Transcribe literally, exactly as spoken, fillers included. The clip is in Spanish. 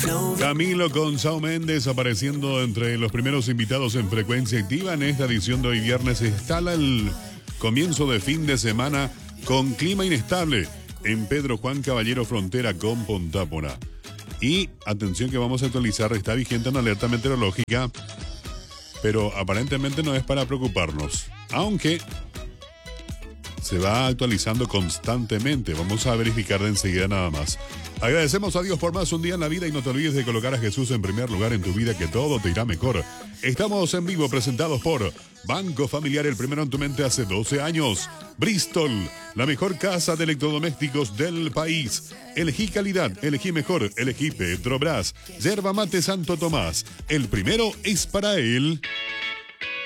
Camilo con Shawn Mendes apareciendo entre los primeros invitados en Frecuencia Activa. En esta edición de hoy viernes se instala el comienzo de fin de semana con clima inestable en Pedro Juan Caballero, frontera con Pontápora. Y atención que vamos a actualizar, está vigente una alerta meteorológica, pero aparentemente no es para preocuparnos, aunque se va actualizando constantemente. Vamos a verificar de enseguida nada más. Agradecemos a Dios por más un día en la vida y no te olvides de colocar a Jesús en primer lugar en tu vida, que todo te irá mejor. Estamos en vivo presentados por Banco Familiar, el primero en tu mente hace doce años. Bristol, la mejor casa de electrodomésticos del país. Elegí calidad, elegí mejor, elegí Petrobras. Yerba Mate Santo Tomás, el primero es para él.